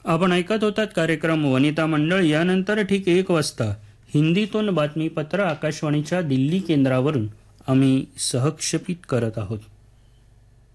आपण ऐकत होतात कार्यक्रम वनिता मंडळ. यानंतर ठीक 1 वाजता हिंदीतून बातमीपत्र आकाशवाणीच्या दिल्ली केंद्रावरून आम्ही सहक्षेपित करत आहोत.